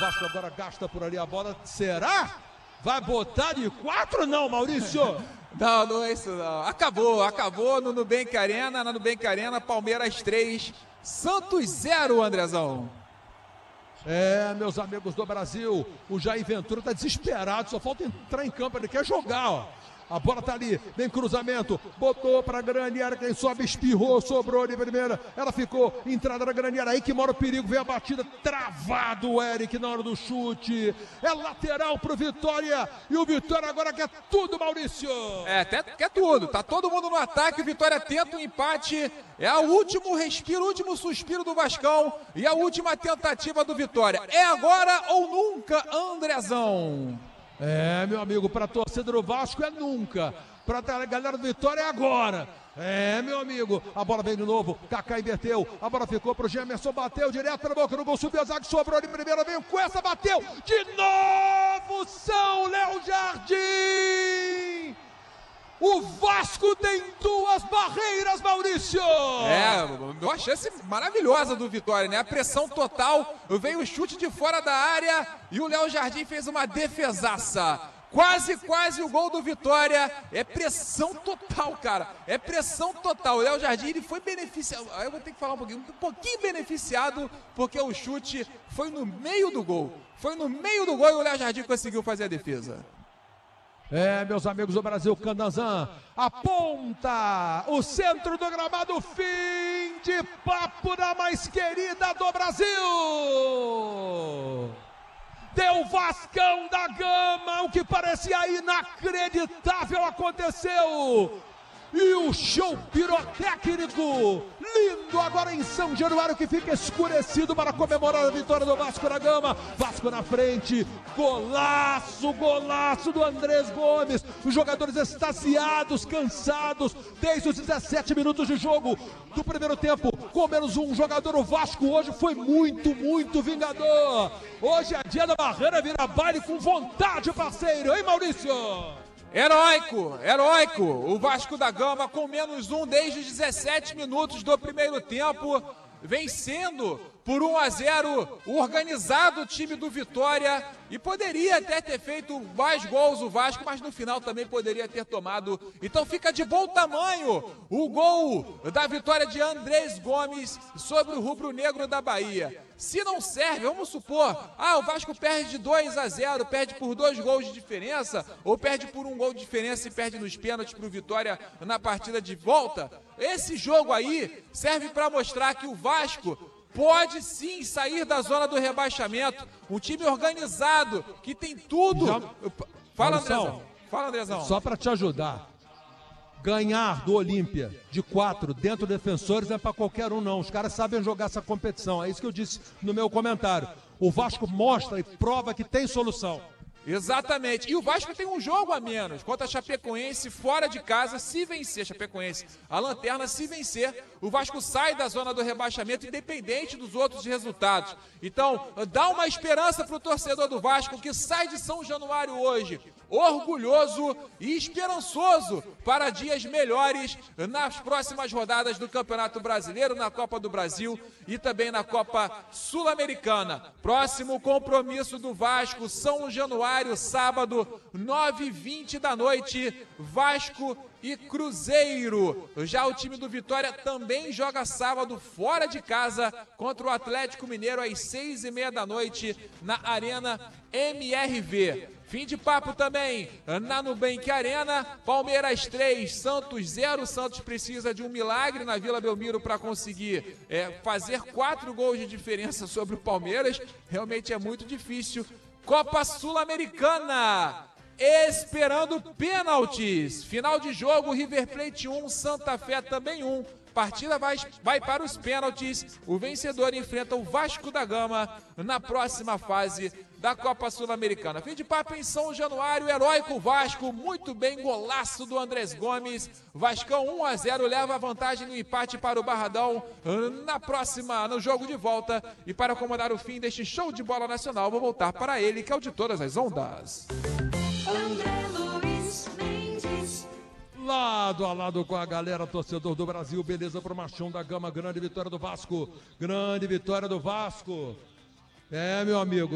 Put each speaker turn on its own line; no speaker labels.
Vasco agora gasta por ali a bola. Será? Vai botar de 4 não, Maurício?
Não é isso não. Acabou no Nubank Arena. Na Nubank Arena, Palmeiras 3, Santos 0, Andrezão.
Meus amigos do Brasil, o Jair Ventura tá desesperado, só falta entrar em campo, ele quer jogar, ó. A bola tá ali, vem cruzamento, botou pra grande área, quem sobe espirrou, sobrou de primeira, ela ficou, entrada na grande área, aí que mora o perigo, vem a batida, travado o Eric na hora do chute, é lateral pro Vitória, e o Vitória agora quer tudo, Maurício.
Quer tudo, tá todo mundo no ataque, o Vitória tenta um empate, é o último respiro, o último suspiro do Vascão, e a última tentativa do Vitória, é agora ou nunca, Andrezão.
Meu amigo, para a torcida do Vasco é nunca, para a galera do Vitória é agora. Meu amigo, a bola vem de novo, Kaká inverteu, a bola ficou pro Gemerson, bateu direto na boca do gol, subiu a zaga, sobrou de primeira, veio com essa, bateu de novo, São Léo Jardim. O Vasco tem 2 barreiras, Maurício!
Uma chance maravilhosa do Vitória, né? A pressão total, veio o chute de fora da área e o Léo Jardim fez uma defesaça. Quase o gol do Vitória. É pressão total, cara. É pressão total. O Léo Jardim, ele foi beneficiado. Eu vou ter que falar um pouquinho beneficiado, porque o chute foi no meio do gol. Foi no meio do gol e o Léo Jardim conseguiu fazer a defesa.
Meus amigos do Brasil, Candazan aponta o centro do gramado, fim de papo da mais querida do Brasil. Deu Vascão da Gama, o que parecia inacreditável aconteceu. E o show pirotécnico, lindo agora em São Januário, que fica escurecido para comemorar a vitória do Vasco da Gama. Vasco na frente, golaço do Andrés Gomes. Os jogadores extasiados, cansados, desde os 17 minutos de jogo do primeiro tempo, com menos um jogador. O Vasco hoje foi muito vingador. Hoje é dia da barreira, vira baile com vontade, parceiro, hein, Maurício?
Heróico, o Vasco da Gama com menos um desde os 17 minutos do primeiro tempo, vencendo por 1-0 o organizado time do Vitória, e poderia até ter feito mais gols o Vasco, mas no final também poderia ter tomado. Então fica de bom tamanho o gol da vitória de Andrés Gomes sobre o rubro-negro da Bahia. Se não serve, vamos supor, o Vasco perde de 2-0, perde por 2 gols de diferença, ou perde por 1 gol de diferença e perde nos pênaltis para o Vitória na partida de volta. Esse jogo aí serve para mostrar que o Vasco pode sim sair da zona do rebaixamento. Um time organizado, que tem tudo. Fala, Andrezão.
Só para te ajudar. Ganhar do Olímpia de 4 dentro de Defensores não é para qualquer um, não. Os caras sabem jogar essa competição. É isso que eu disse no meu comentário. O Vasco mostra e prova que tem solução.
Exatamente, e o Vasco tem um jogo a menos contra a Chapecoense fora de casa. Se vencer a Chapecoense, a lanterna, se vencer, o Vasco sai da zona do rebaixamento, independente dos outros resultados. Então, dá uma esperança para o torcedor do Vasco, que sai de São Januário hoje orgulhoso e esperançoso para dias melhores nas próximas rodadas do Campeonato Brasileiro, na Copa do Brasil e também na Copa Sul-Americana. Próximo compromisso do Vasco, São Januário, sábado, 9h20 da noite, Vasco e Cruzeiro. Já o time do Vitória também joga sábado fora de casa contra o Atlético Mineiro às 6h30 da noite na Arena MRV. Fim de papo também na Nubank Arena, Palmeiras 3, Santos 0. Santos precisa de um milagre na Vila Belmiro para conseguir fazer 4 gols de diferença sobre o Palmeiras. Realmente é muito difícil. Copa Sul-Americana, esperando pênaltis. Final de jogo, River Plate 1, Santa Fé também 1. Partida vai para os pênaltis. O vencedor enfrenta o Vasco da Gama na próxima fase da Copa Sul-Americana. Fim de papo em São Januário, heróico Vasco, muito bem, golaço do Andrés Gomes. Vascão 1-0, leva a vantagem no empate para o Barradão no jogo de volta. E para acomodar o fim deste show de bola nacional, vou voltar para ele, que é o de todas as ondas.
Lado a lado com a galera, torcedor do Brasil, beleza pro Machão da Gama, grande vitória do Vasco, meu amigo.